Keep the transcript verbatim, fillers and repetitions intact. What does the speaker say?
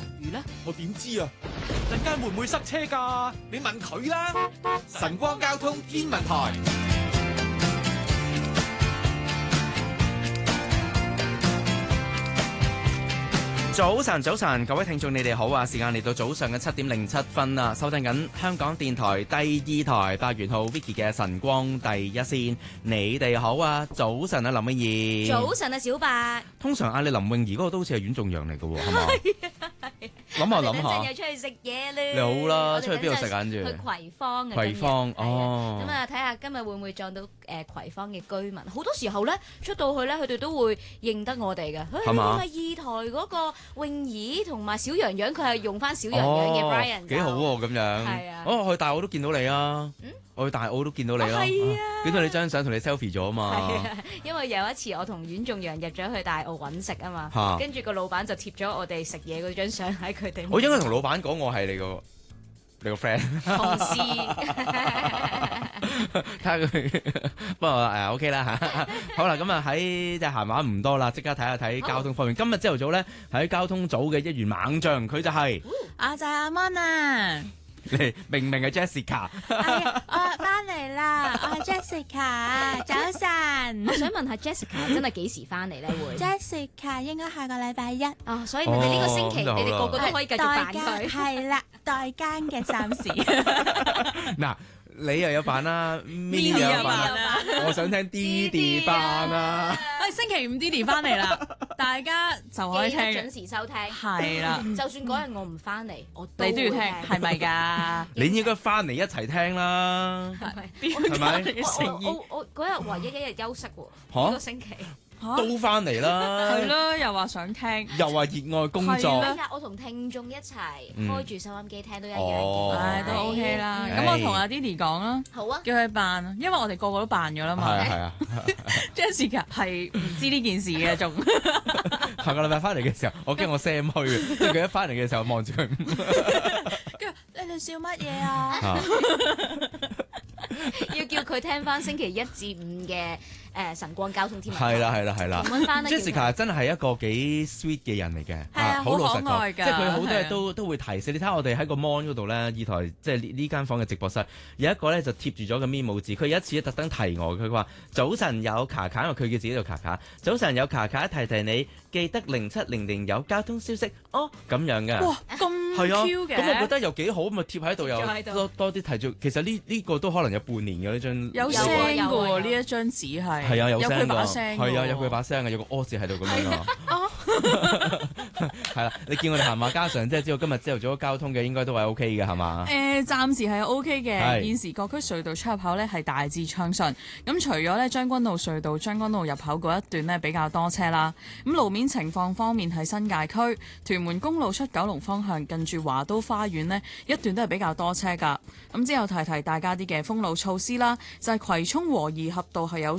落雨呢？ 我點知啊？ 陣間會唔會塞車㗎？你問佢啦。 晨光交通天文台。 早晨，早晨，各位聽眾，你哋好啊！時間嚟到早上嘅七點零七分啦，收聽緊香港電台第二台八元號 Vicky 嘅晨光第一線。你哋好啊！早晨啊，林詠儀。 早晨啊，小白。 通常嗌你林詠儀嗰個都好似係阮仲陽嚟嘅喎，係嘛？諗下諗下。 等陣又出去食嘢咧。 你好啦，出去邊度食緊住？ 去葵芳嘅。 葵芳哦。 咁啊，睇下今日會唔會撞到誒葵芳嘅居民？好多時候咧，出到去咧，佢哋都會認得我哋嘅。 係嘛？ 係二台嗰個泳兒同埋小羊羊，佢係用翻小羊羊嘅 Brian。 幾好喎，咁樣。 係啊。 哦，去大澳都見到你啊。嗯。我去大澳都見到你啦。 係啊。 見到你張相同你 selfie 咗啊嘛。 係啊，因為有一次我同阮仲陽入咗去大澳揾食啊嘛，跟住個老闆就貼咗我哋食嘢嗰張相喺佢哋。 我應該同老闆講我係你個你個 friend 同事。 睇下佢，不過誒 OK 啦嚇。好啦，咁啊喺即係閒話唔多啦，即刻睇下睇交通方面。今日朝頭早咧喺交通組嘅一員猛將，佢就係我就係阿 Mon 啊！ 你明明係 Jessica， 係我翻嚟啦，我係 Jessica，早晨。 我想問下 Jessica 真係幾時翻嚟咧？會 Jessica 應該下個禮拜一。 哦，所以你哋呢個星期你哋個個都可以繼續扮佢。 係啦，代更嘅暫時。 嗱。你又有扮啦 ，Minnie 又有扮，我想聽 Didi 扮啊！ 喂，星期五 Didi 翻嚟啦，大家就可以聽， 準時收聽。 係啦， 就算嗰日我唔翻嚟，我都你都要聽，係咪㗎？ 你應該翻嚟一齊聽啦，係咪？ 我我我嗰日唯一一日休息喎，呢個星期。 都翻嚟啦， 係咯，又話想聽， 又話熱愛工作。 我同聽眾一齊開住收音機聽都一樣嘅， 唉，都 OK 啦。咁我同阿 Didi 講啦， 好啊， 叫佢扮，因為我哋個個都扮咗啦嘛。 係啊 ，Jessica 係唔知呢件事嘅，仲下個禮拜翻嚟嘅時候，我驚我 Sam 虛，即係佢一翻嚟嘅時候望住佢， 跟住你哋笑乜嘢啊？ 要叫佢聽翻星期一至五嘅。誒晨光交通天文台係啦係啦係啦 ，Jessica 真係一個幾 sweet 嘅人嚟嘅， 係好老實講， 即係佢好多嘢都都會提示你。睇下我哋喺個 mon 嗰度咧，二台即係呢呢間房嘅直播室有一個咧就貼住咗個 memo 字，佢有一次咧特登提我，佢話早晨有卡卡，因為佢叫自己做卡卡，早晨有卡卡提提你，記得零七零零有交通消息哦咁樣嘅。 哇，咁 Q 嘅， 咁我覺得又幾好，咁啊貼喺度又多多啲提住。其實呢呢個都可能有半年嘅呢張有聲嘅喎，呢一張紙係。 係啊，有聲㗎， 係啊，有佢把聲嘅，有個柯字喺度咁樣啊。係啦，你見我哋行馬家常，即係知道今日朝頭早交通嘅應該都係 O K 嘅，係嘛？ 誒，暫時係 O K 嘅。現時各區隧道出入口咧係大致暢順。咁除咗咧將軍澳隧道將軍澳入口嗰一段呢比較多車啦。咁路面情況方面喺新界區屯門公路出九龍方向近住華都花園呢一段都係比較多車㗎。咁之後提提大家啲嘅封路措施啦，就係葵涌和宜合道係有